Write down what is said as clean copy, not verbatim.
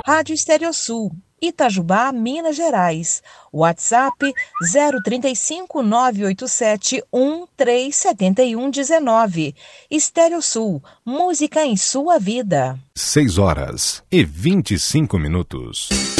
Rádio Estéreo Sul, Itajubá, Minas Gerais. WhatsApp 035 987 1371 19. Estéreo Sul, música em sua vida. 6 horas e 25 minutos.